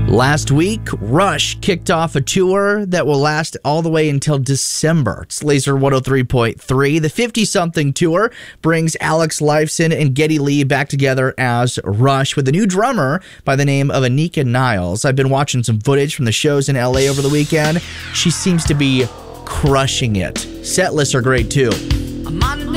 Last week, Rush kicked off a tour that will last all the way until December. It's Laser 103.3. The 50-something tour brings Alex Lifeson and Geddy Lee back together as Rush with a new drummer by the name of Anika Niles. I've been watching some footage from the shows in LA over the weekend. She seems to be crushing it. Set lists are great too. I'm on